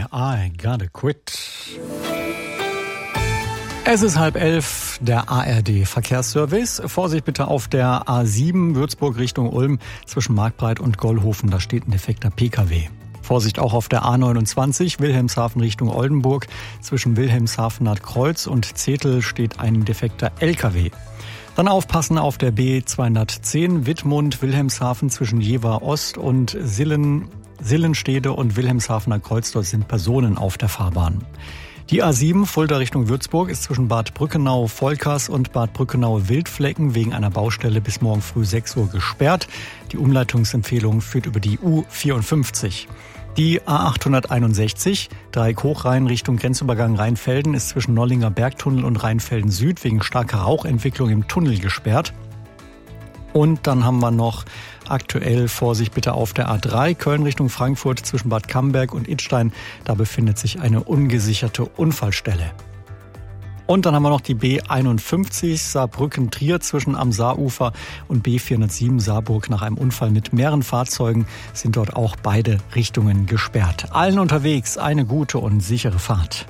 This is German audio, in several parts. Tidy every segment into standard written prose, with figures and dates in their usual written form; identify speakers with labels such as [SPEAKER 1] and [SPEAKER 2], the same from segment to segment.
[SPEAKER 1] I Gotta Quit. Es ist 10:30, der ARD-Verkehrsservice. Vorsicht bitte auf der A7 Würzburg Richtung Ulm zwischen Marktbreit und Gollhofen. Da steht ein defekter Pkw. Vorsicht auch auf der A29 Wilhelmshaven Richtung Oldenburg. Zwischen Wilhelmshavener Kreuz und Zetel steht ein defekter Lkw. Dann aufpassen auf der B210 Wittmund-Wilhelmshaven zwischen Jever Ost und Sillenstede und Wilhelmshavener Kreuz. Dort sind Personen auf der Fahrbahn. Die A7 Fulda Richtung Würzburg ist zwischen Bad Brückenau-Volkers und Bad Brückenau-Wildflecken wegen einer Baustelle bis morgen früh 6 Uhr gesperrt. Die Umleitungsempfehlung führt über die U54. Die A861 Dreieck-Hochrhein Richtung Grenzübergang Rheinfelden ist zwischen Nollinger Bergtunnel und Rheinfelden Süd wegen starker Rauchentwicklung im Tunnel gesperrt. Und dann haben wir noch aktuell Vorsicht bitte auf der A3 Köln Richtung Frankfurt zwischen Bad Camberg und Idstein. Da befindet sich eine ungesicherte Unfallstelle. Und dann haben wir noch die B51 Saarbrücken-Trier zwischen am Saarufer und B407 Saarburg. Nach einem Unfall mit mehreren Fahrzeugen sind dort auch beide Richtungen gesperrt. Allen unterwegs eine gute und sichere Fahrt.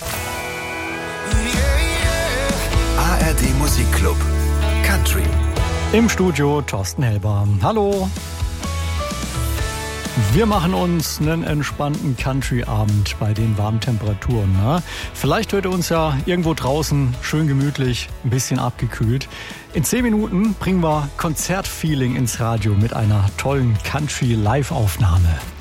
[SPEAKER 2] ARD Musikclub Country.
[SPEAKER 1] Im Studio Thorsten Helber. Hallo. Wir machen uns einen entspannten Country-Abend bei den warmen Temperaturen. Ne? Vielleicht hört ihr uns ja irgendwo draußen, schön gemütlich, ein bisschen abgekühlt. In 10 Minuten bringen wir Konzertfeeling ins Radio mit einer tollen Country-Live-Aufnahme.